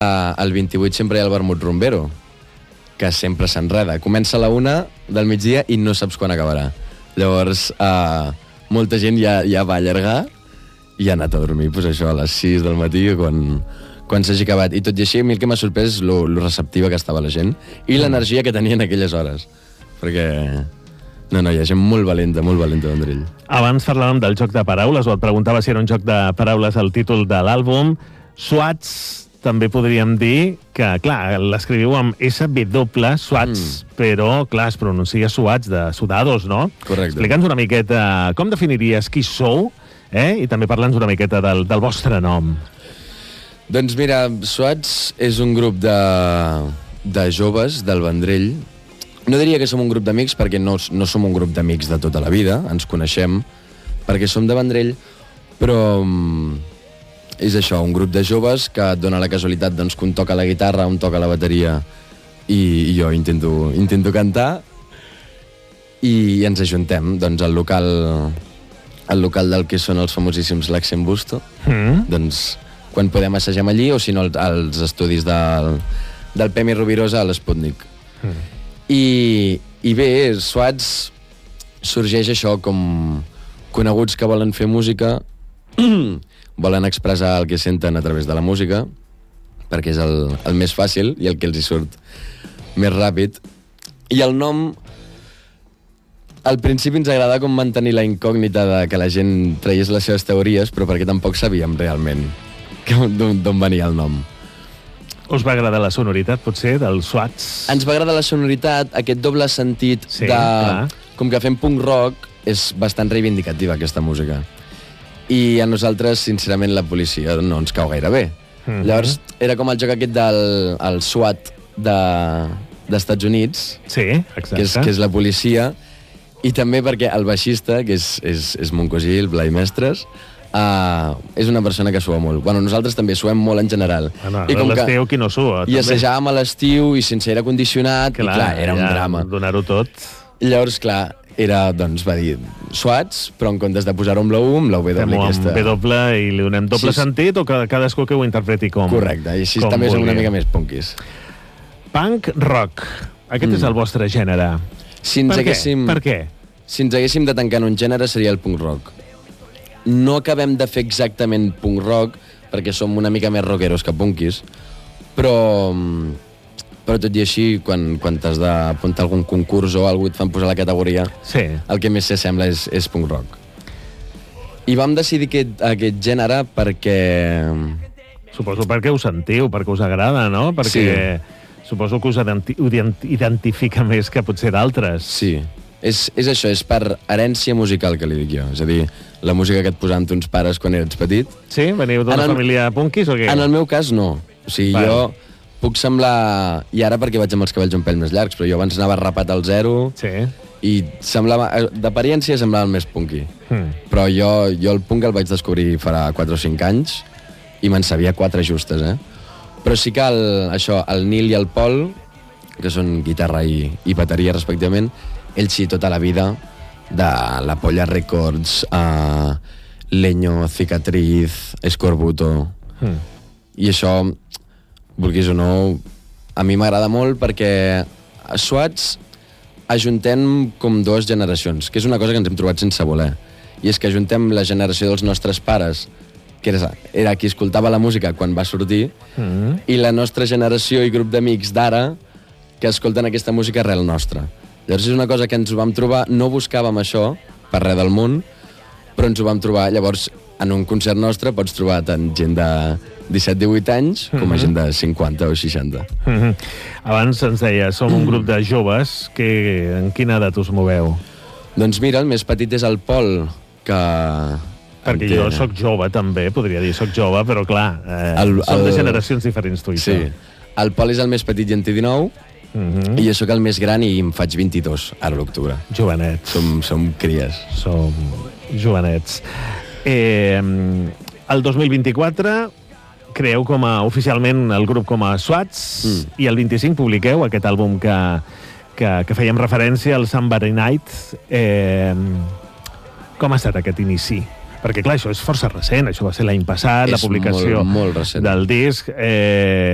al 28 sempre hi ha el vermut rumbero, que sempre s'enreda. Comença a la 1 del migdia i no saps quan acabarà. Llavors, molta gent ja va allargar i ha anat a dormir, doncs això, a les 6 del matí, quan s'hagi acabat. I tot i així, a mi el que m'ha sorprès és lo receptiva que estava la gent i l'energia que tenien aquelles hores. Perquè... No, hi ha gent molt valenta al Vendrell. Abans parlàvem del joc de paraules, o et preguntava si era un joc de paraules el títol de l'àlbum. Swats, també podríem dir que, clar, l'escriviu amb SW, Swats, però, clar, es pronuncia Swats, de sudados, no? Correcte. Explica'ns una miqueta com definiries qui sou, i també parla'ns una miqueta del vostre nom. Doncs mira, Swats és un grup de joves del Vendrell. No diria que som un grup d'amics, perquè no som un grup d'amics de tota la vida, ens coneixem, perquè som de Vendrell, però és això, un grup de joves que et dona la casualitat doncs, que un toca la guitarra, un toca la bateria, i jo intento cantar, i ens ajuntem doncs, al local del que són els famosíssims l'Accent Busto, doncs quan podem assagem allí, o si no als estudis del Pemi Rovirosa a l'Sputnik. I bé, Swats sorgeix això com coneguts que volen fer música, volen expressar el que senten a través de la música, perquè és el més fàcil i el que els hi surt més ràpid. I el nom, al principi ens agrada com mantenir la incògnita de que la gent traies les seves teories, però perquè tampoc sabíem realment d'on venia el nom. Us va agradar la sonoritat, potser, dels Swats? Ens va agradar la sonoritat, aquest doble sentit sí, de... Clar. Com que fem punk rock, és bastant reivindicativa, aquesta música. I a nosaltres, sincerament, la policia no ens cau gaire bé. Llavors, era com el joc aquest del SWAT d'Estats Units, sí, exacte. Que és la policia, i també perquè el baixista, que és mon cosí, el Blai Mestres, és una persona que sua molt. Bueno, nosaltres també suem molt en general. I com l'estiu, qui no sua? I assajàvem a l'estiu i sense aire condicionat, i clar, era un drama. Donar-ho tot. Llavors, clar, va dir Swats, però en comptes de posar-ho amb la U, amb la W aquesta. Fem-ho amb W i li donem doble sentit, o cadascú que ho interpreti com... Correcte, i així també som una mica més punkis. Punk rock. Aquest és el vostre gènere. Per què? Si ens haguéssim de tancar en un gènere, seria el punk rock. No acabem de fer exactament punk rock, perquè som una mica més rockeros que punkis, però tot i així, quan t'has d'apuntar a algun concurs o algú et fan posar la categoria, sí, el que més s'assembla és punk rock. I vam decidir aquest gènere perquè... Suposo perquè ho sentiu, perquè us agrada, no? Perquè suposo que us identifica més que potser d'altres. Sí, és això, és per herència musical que li dic jo. És a dir, la música que et posaven uns pares quan eres petit. Sí? Veniu d'una família punkis o què? En el meu cas, no. O sigui, jo puc semblar... I ara perquè vaig amb els cabells un pèl més llargs, però jo abans anava rapat al zero i semblava... D'apariència semblava el més punky. Però jo el punk el vaig descobrir farà 4 o 5 anys i me'n sabia 4 justes, Però sí que el Nil i el Pol, que són guitarra i bateria respectivament, ells sí, tota la vida, de La Polla Records, Leño, Cicatriz, Escorbuto. I això, vulguis o no, a mi m'agrada molt perquè a Swats ajuntem com 2 generacions, que és una cosa que ens hem trobat sense voler. I és que ajuntem la generació dels nostres pares, que era qui escoltava la música quan va sortir, i la nostra generació i grup d'amics d'ara que escolten aquesta música arrel nostra. Llavors és una cosa que ens ho vam trobar, no buscàvem això per res del món, però ens ho vam trobar. Llavors, en un concert nostre pots trobar tant gent de 17-18 anys com a gent de 50 o 60. Abans ens deia, som un grup de joves, en quina edat us moveu? Doncs mira, el més petit és el Pol, que... Perquè jo sóc jove també, podria dir, sóc jove, però clar, som de generacions diferents, tu i sí. El Pol és el més petit i en té 19, i jo sóc el més gran i em faig 22, ara a l'octubre. Jovenets. Som cries. Som jovenets. El 2024 creeu oficialment el grup com a Swats, i el 25 publiqueu aquest àlbum que fèiem referència, el Somebody Night. Com ha estat aquest inici? Perquè, clar, això és força recent, això va ser l'any passat, la publicació molt recent del disc.